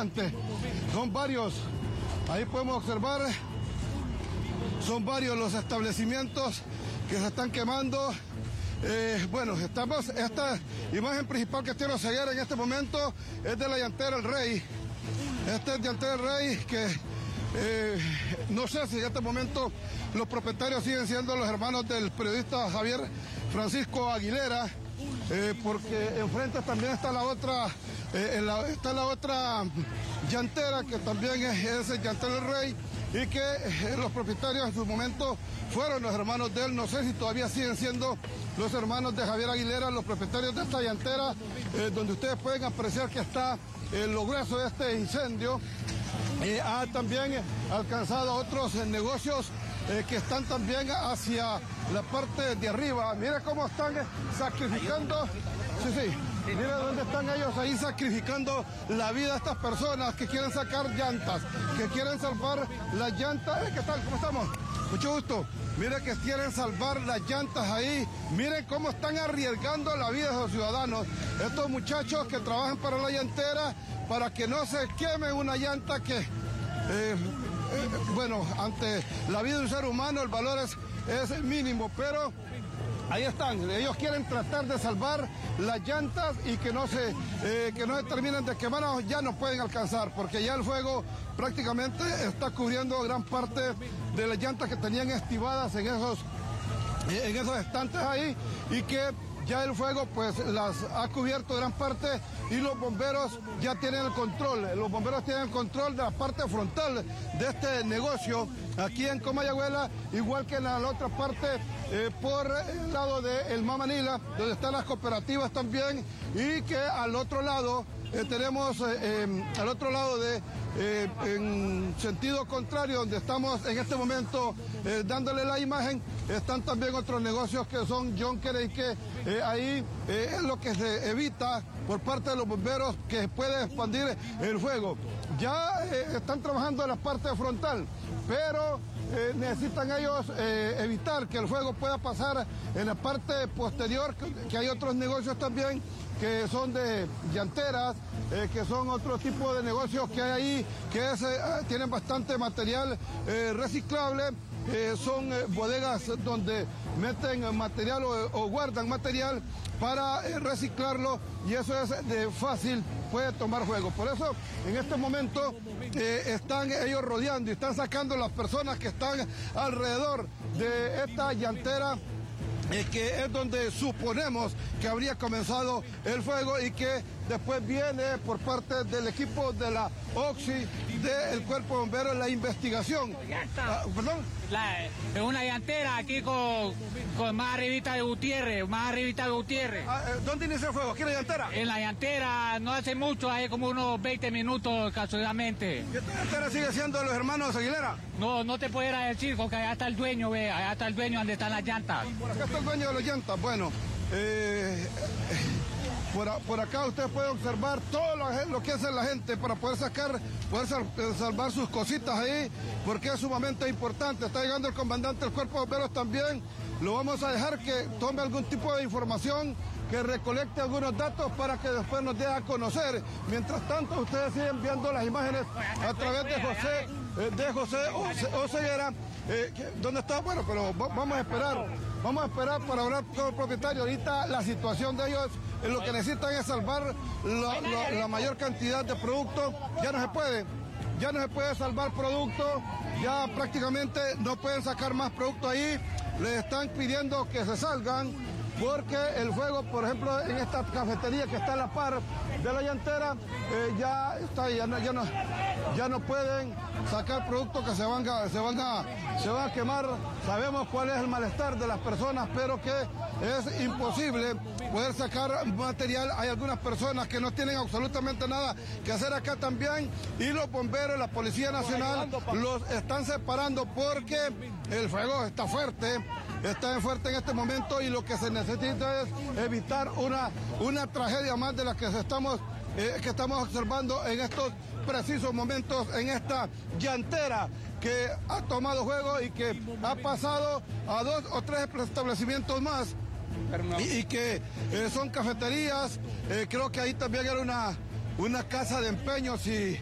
bastante. Son varios, ahí podemos observar, son varios los establecimientos que se están quemando. Bueno, esta imagen principal que tiene Oseguera en este momento es de la llantera El Rey. Esta es llantera El Rey que no sé si en este momento los propietarios siguen siendo los hermanos del periodista Javier Francisco Aguilera, porque enfrente también está la otra, está la otra llantera que también es el llantera El Rey, y que los propietarios en su momento fueron los hermanos de él. No sé si todavía siguen siendo los hermanos de Javier Aguilera, los propietarios de esta llantera, donde ustedes pueden apreciar que está lo grueso de este incendio. Ha también alcanzado otros negocios que están también hacia la parte de arriba. Mira cómo están sacrificando, mira dónde están ellos ahí sacrificando la vida de estas personas que quieren sacar llantas, que quieren salvar las llantas. ¿Qué tal? ¿Cómo estamos? Mucho gusto. Miren que quieren salvar las llantas ahí. Miren cómo están arriesgando la vida de los ciudadanos. Estos muchachos que trabajan para la llantera, para que no se queme una llanta que, bueno, ante la vida de un ser humano el valor es mínimo, pero ahí están. Ellos quieren tratar de salvar las llantas y que no se terminen de quemar. Ya no pueden alcanzar porque ya el fuego prácticamente está cubriendo gran parte de las llantas que tenían estivadas en esos estantes ahí, y que ya el fuego pues las ha cubierto gran parte, y los bomberos ya tienen el control. Los bomberos tienen el control de la parte frontal de este negocio aquí en Comayagüela, igual que en la otra parte por el lado de El Mamanila, donde están las cooperativas también, y que al otro lado tenemos al otro lado en sentido contrario, donde estamos en este momento dándole la imagen, están también otros negocios que son Jonker, y que ahí es lo que se evita por parte de los bomberos, que puede expandir el fuego. Ya están trabajando en la parte frontal, pero necesitan ellos evitar que el fuego pueda pasar en la parte posterior, que hay otros negocios también que son de llanteras, que son otro tipo de negocios que hay ahí, que tienen bastante material reciclable. Son bodegas donde meten material o guardan material para reciclarlo, y eso es de fácil, puede tomar fuego. Por eso en este momento están ellos rodeando y están sacando las personas que están alrededor de esta llantera, que es donde suponemos que habría comenzado el fuego, y que después viene por parte del equipo de la OXI, del Cuerpo de Bomberos, la investigación. ¿Perdón? Es una llantera aquí con más arribita de Gutiérrez, ¿Dónde inició el fuego? ¿Aquí en la llantera? En la llantera no hace mucho, hace como unos 20 minutos casualmente. ¿Y esta llantera sigue siendo de los hermanos Aguilera? No te pudiera decir, porque allá está el dueño, allá está el dueño donde están las llantas. Por acá está el dueño de las llantas. Bueno, por acá usted puede observar todo lo que hace la gente para poder salvar sus cositas ahí, porque es sumamente importante. Está llegando el comandante del Cuerpo de Bomberos también. Lo vamos a dejar que tome algún tipo de información, que recolecte algunos datos para que después nos dé a conocer. Mientras tanto, ustedes siguen viendo las imágenes a través de José Oseguera. ¿Dónde está? Bueno, pero vamos a esperar para hablar con el propietario. Ahorita la situación de ellos, lo que necesitan es salvar la mayor cantidad de productos. Ya no se puede salvar productos, ya prácticamente no pueden sacar más productos ahí. Les están pidiendo que se salgan, porque el fuego, por ejemplo, en esta cafetería que está a la par de la llantera, ya no pueden sacar productos que se van a quemar. Sabemos cuál es el malestar de las personas, pero que es imposible poder sacar material. Hay algunas personas que no tienen absolutamente nada que hacer acá también, y los bomberos, la Policía Nacional los están separando, porque el fuego está fuerte en este momento, y lo que se necesita es evitar una tragedia más de la que estamos observando en estos precisos momentos en esta llantera que ha tomado fuego y que ha pasado a 2 o 3 establecimientos más, y que son cafeterías. Creo que ahí también era una casa de empeños, y